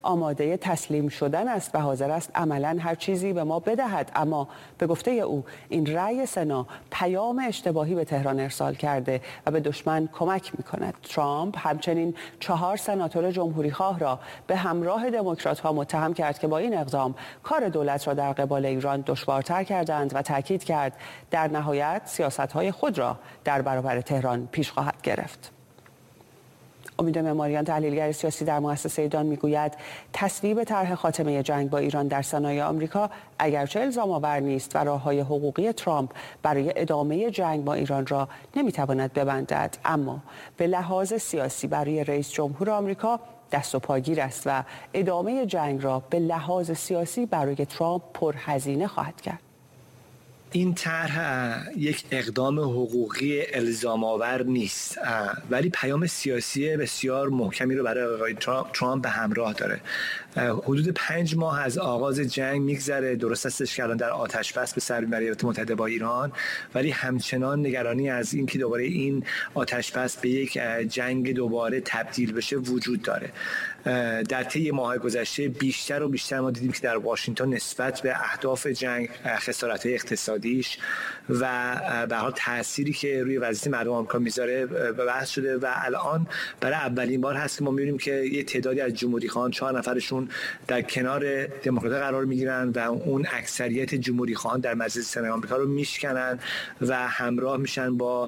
آماده تسلیم شدن است و حاضر است عملاً هر چیزی به ما بدهد، اما به گفته او این رأی سنا پیام اشتباهی به تهران ارسال کرده و به دشمن کمک می‌کند. ترامپ همچنین 4 سناتور جمهوریخواه را به همراه دموکرات‌ها متهم کرد که با این اقدام کار دولت را در قبال ایران دشوارتر کردند و تاکید کرد در نهایت سیاست‌های خود را در برابر تهران پیش خواهد گرفت. امید معماریان، تحلیلگر سیاسی در مؤسسه دان، میگوید تصویب طرح خاتمه جنگ با ایران در سنای آمریکا اگرچه الزام‌آور نیست و راه‌های حقوقی ترامپ برای ادامه جنگ با ایران را نمیتواند ببندد، اما به لحاظ سیاسی برای رئیس جمهور آمریکا دست و پاگیر است و ادامه جنگ را به لحاظ سیاسی برای ترامپ پرهزینه خواهد کرد. این طرح یک اقدام حقوقی الزام آور نیست، ولی پیام سیاسی بسیار محکمی رو برای آقای ترامپ به همراه داره. حدود 5 ماه از آغاز جنگ میگذره، درست استش که الان در آتش بس به سر میبره ایالات متحده با ایران، ولی همچنان نگرانی از این که دوباره این آتش بس به یک جنگ دوباره تبدیل بشه وجود داره. در طی ماه گذشته بیشتر و بیشتر ما دیدیم که در واشنگتن نسبت به اهداف جنگ، خسارت‌های اقتصادیش و به هر حال تأثیری که روی وضعیت مردم آمریکا میذاره بحث شده و الان برای اولین بار هست که ما می‌بینیم که یه تعدادی از جمهوری‌خواهان 4 نفرشون در کنار دموکرات‌ها قرار می‌گیرن و اون اکثریت جمهوری‌خواهان در مجلس سنای آمریکا رو میشکنن و همراه میشن با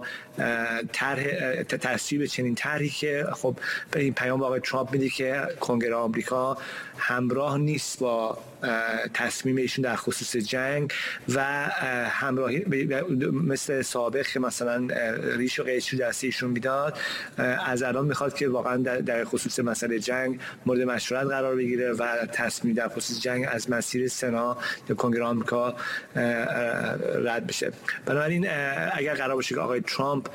تصویب چنین طرحی که خب این پیام به آقای ترامپ میده که کنگره آمریکا همراه نیست با تصمیم ایشون در خصوص جنگ و همراهی مثل سابق که مثلا ریش و قیچی دست ایشون میداد، از الان میخواد که واقعا در خصوص مسئله جنگ مورد مشورت قرار بگیره و تصمیم در خصوص جنگ از مسیر سنا یا کنگره آمریکا رد بشه. بنابراین اگر قرار باشه که آقای ترامپ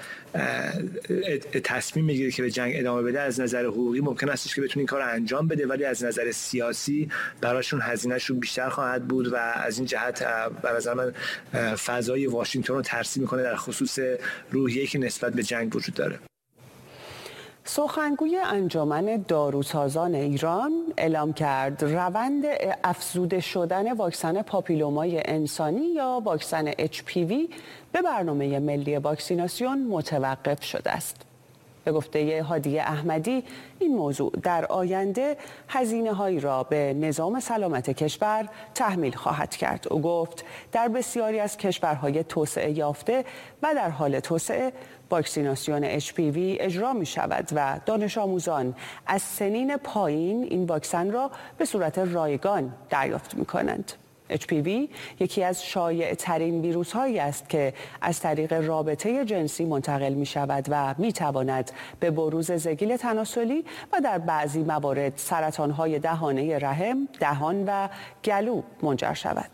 تصمیم بگیره که به جنگ ادامه بده، از نظر حقوقی ممکن است که بتونه این کار انجام بده، ولی از نظر سیاسی براشون هزینه‌شون بیشتر خواهد بود و از این جهت به نظر من فضای واشنگتن رو ترسیم میکنه در خصوص روحیه‌ای که نسبت به جنگ وجود داره. سخنگوی انجمن داروسازان ایران اعلام کرد روند افزوده شدن واکسن پاپیلومای انسانی یا واکسن HPV به برنامه ملی واکسیناسیون متوقف شده است. به گفته هادی احمدی این موضوع در آینده هزینه‌هایی را به نظام سلامت کشور تحمیل خواهد کرد. او گفت در بسیاری از کشورهای توسعه یافته و در حال توسعه واکسیناسیون HPV اجرا می شود و دانش آموزان از سنین پایین این واکسن را به صورت رایگان دریافت می کنند. HPV یکی از شایع ترین ویروس هایی است که از طریق رابطه جنسی منتقل می شود و می تواند به بروز زگیل تناسلی و در بعضی موارد سرطان های دهانه رحم، دهان و گلو منجر شود.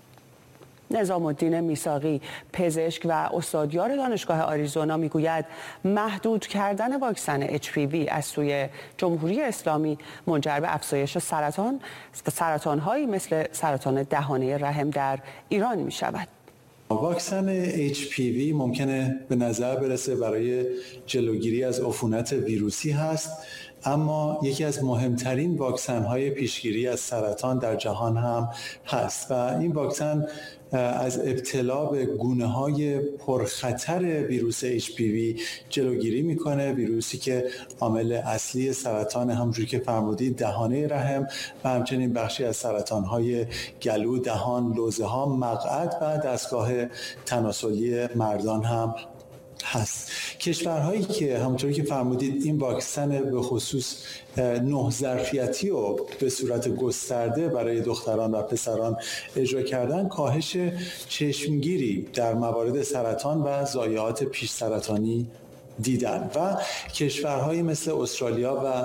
نظام الدین میثاقی، پزشک و استادیار دانشگاه آریزونا میگوید محدود کردن واکسن HPV از سوی جمهوری اسلامی منجر به افزایش سرطان‌هایی مثل سرطان دهانه رحم در ایران می شود. واکسن HPV ممکنه به نظر برسه برای جلوگیری از عفونت ویروسی هست، اما یکی از مهمترین واکسن‌های پیشگیری از سرطان در جهان هم هست و این واکسن از ابتلا به گونه‌های پرخطر ویروس HPV جلوگیری میکنه، ویروسی که عامل اصلی سرطان همونجوری که فرمودید دهانه رحم و همچنین بخشی از سرطان‌های گلو، دهان، لوزه‌ها، مقعد و دستگاه تناسلی مردان هم هست. کشورهایی که همونطوری که فرمودید این واکسن به خصوص 9 ظرفیتی رو به صورت گسترده برای دختران و پسران اجرا کردن، کاهش چشمگیری در موارد سرطان و ضایعات پیش سرطانی دیدن و کشورهایی مثل استرالیا و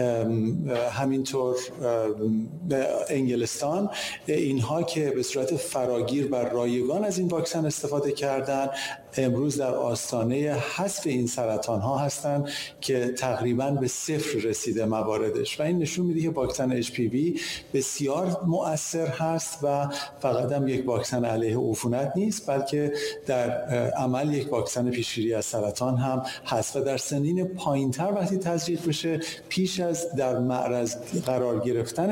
همینطور انگلستان، اینها که به صورت فراگیر و رایگان از این واکسن استفاده کردن، امروز در آستانه حذف این سرطان ها هستند که تقریباً به 0 رسیده مواردش و این نشون میده که واکسن HPV بسیار مؤثر هست و فقط هم یک واکسن علیه عفونت نیست، بلکه در عمل یک واکسن پیشگیری از سرطان هم هست و در سنین پایین‌تر وقتی تزریق بشه پیش از در معرض قرار گرفتن